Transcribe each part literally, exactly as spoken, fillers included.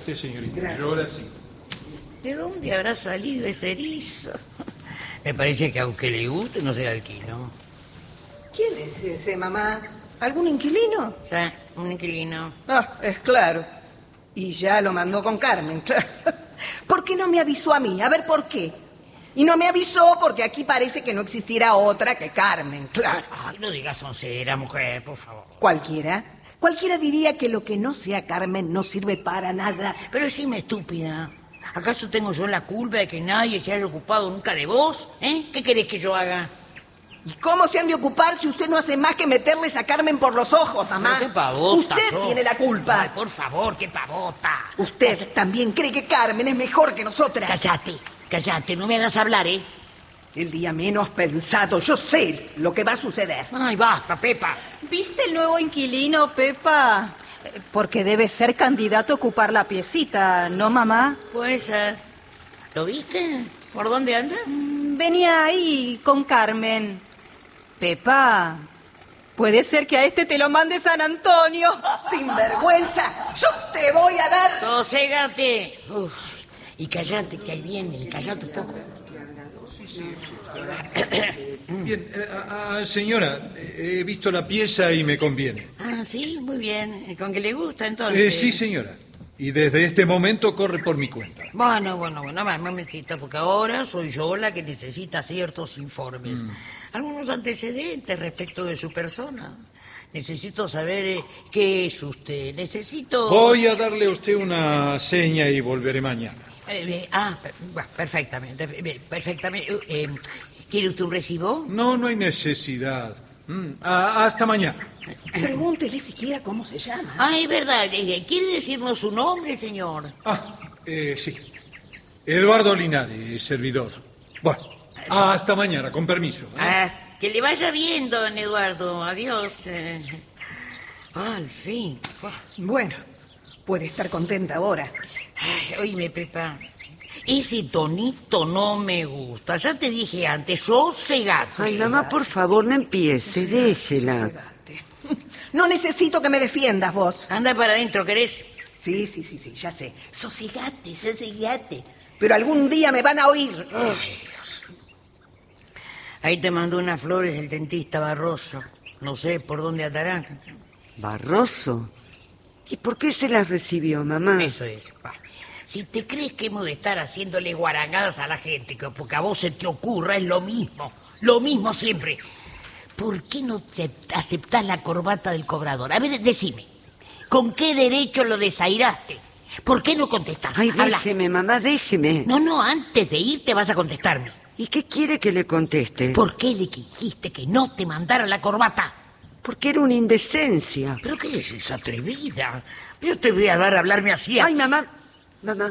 usted, señorita. Gracias. Yo la sigo. ¿De dónde habrá salido ese erizo? Me parece que aunque le guste, no se la alquilo. ¿Quién es ese, mamá? ¿Algún inquilino? Sí, un inquilino. Ah, es claro. Y ya lo mandó con Carmen, claro. ¿Por qué no me avisó a mí? A ver, ¿por qué? Y no me avisó porque aquí parece que no existiera otra que Carmen, claro. Ay, no digas soncera, mujer, por favor. ¿Cualquiera? Cualquiera diría que lo que no sea Carmen no sirve para nada. Pero decime, estúpida, ¿acaso tengo yo la culpa de que nadie se haya ocupado nunca de vos? ¿Eh? ¿Qué querés que yo haga? ¿Y cómo se han de ocupar si usted no hace más que meterles a Carmen por los ojos, mamá? Pero qué pavota, usted yo. tiene la culpa. Ay, por favor, qué pavota. Usted también cree que Carmen es mejor que nosotras. Cállate, cállate, no me hagas hablar, ¿eh? El día menos pensado, yo sé lo que va a suceder. Ay, basta, Pepa. ¿Viste el nuevo inquilino, Pepa? Porque debe ser candidato a ocupar la piecita, ¿no, mamá? Puede ser. ¿Lo viste? ¿Por dónde anda? Venía ahí con Carmen. Pepa, puede ser que a este te lo mande San Antonio. ¡Sinvergüenza! ¡Yo te voy a dar! ¡Soségate! Uf. Y callate, que ahí viene, y callate un poco. Bien, eh, ah, señora, he visto la pieza y me conviene. Ah, sí, muy bien. ¿Con que le gusta, entonces? Eh, sí, señora. Y desde este momento corre por mi cuenta. Bueno, bueno, bueno, un momentito, porque ahora soy yo la que necesita ciertos informes. Mm. Algunos antecedentes respecto de su persona. Necesito saber eh, qué es usted. Necesito... Voy a darle a usted una seña y volveré mañana. Eh, eh, ah, bueno, perfectamente, perfectamente. Eh, ¿Quiere usted un recibo? No, no hay necesidad. Mm, a, hasta mañana. Pregúntele siquiera cómo se llama. Ah, es verdad. ¿Quiere decirnos su nombre, señor? Ah, eh, sí. Eduardo Linares, servidor. Bueno, hasta mañana, con permiso. ¿eh? Ah, que le vaya bien, don Eduardo. Adiós. Eh, ah, al fin. Bueno, puede estar contenta ahora. Ay, oíme, Pepa. Ese tonito no me gusta. Ya te dije antes, sosegate. Ay, mamá, por favor, no empiece, déjela. Sosegate. No necesito que me defiendas vos. Anda para adentro, ¿querés? Sí, sí, sí, sí, ya sé. Sosegate, sosegate. Pero algún día me van a oír. Ay, Dios. Ahí te mandó unas flores el dentista Barroso. No sé por dónde andarán. ¿Barroso? ¿Y por qué se las recibió, mamá? Eso es, pa. Si te crees que hemos de estar haciéndole guarangadas a la gente, que porque a vos se te ocurra, es lo mismo. Lo mismo siempre. ¿Por qué no te aceptás la corbata del cobrador? A ver, decime. ¿Con qué derecho lo desairaste? ¿Por qué no contestás? Ay, Habla. déjeme, mamá, déjeme. No, no, antes de irte vas a contestarme. ¿Y qué quiere que le conteste? ¿Por qué le dijiste que no te mandara la corbata? Porque era una indecencia. ¿Pero qué es atrevida? Yo te voy a dar a hablarme así. A... Ay, mamá, mamá,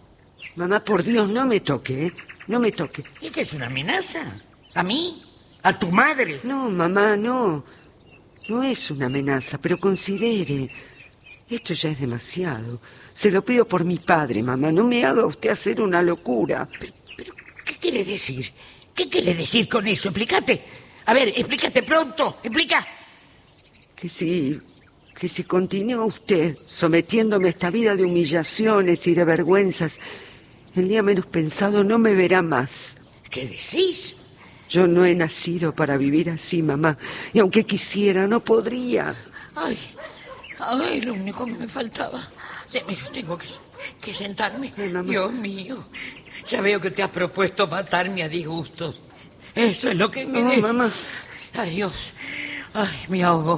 mamá, por Dios, no me toque, ¿eh? No me toque. ¿Esta es una amenaza? ¿A mí? ¿A tu madre? No, mamá, no. No es una amenaza, pero considere. Esto ya es demasiado. Se lo pido por mi padre, mamá. No me haga usted hacer una locura. Pero, pero ¿qué quiere decir? ¿Qué quiere decir con eso? Explícate. A ver, explícate pronto. Explica. Que si, que si continúa usted sometiéndome a esta vida de humillaciones y de vergüenzas, el día menos pensado no me verá más. ¿Qué decís? Yo no he nacido para vivir así, mamá. Y aunque quisiera, no podría. Ay, ay, lo único que me faltaba. Tengo que, que sentarme. Ay, mamá. Dios mío. Ya veo que te has propuesto matarme a disgustos. Eso es lo que me No, des. mamá. Adiós. Ay, me ahogo.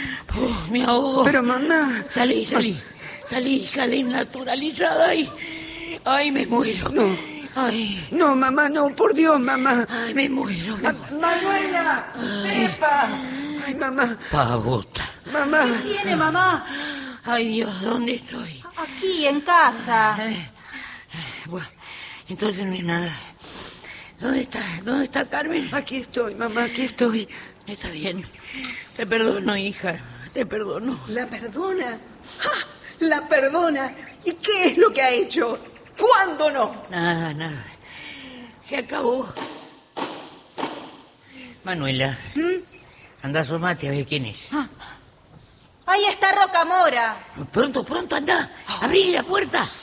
Oh, me ahogo. Pero, mamá. Salí, salí. Salí, hija de naturalizada. y... Ay, me muero. No. Ay. No, mamá, no, por Dios, mamá. Ay, me muero. Me muero. Manuela, Pepa. Ay, mamá. Pavota. Mamá. ¿Qué tiene, mamá? Ay, Dios, ¿dónde estoy? Aquí, en casa. Eh, bueno, entonces no hay nada. ¿Dónde está? ¿Dónde está Carmen? Aquí estoy, mamá, aquí estoy. Está bien. Te perdono, hija. Te perdono. ¿La perdona? ¡Ja! ¿La perdona? ¿Y qué es lo que ha hecho? ¿Cuándo no? Nada, nada. Se acabó. Manuela, ¿Mm? Anda, asomate a ver quién es. Ah. Ahí está Rocamora. Pronto, pronto, anda. Abrí la puerta.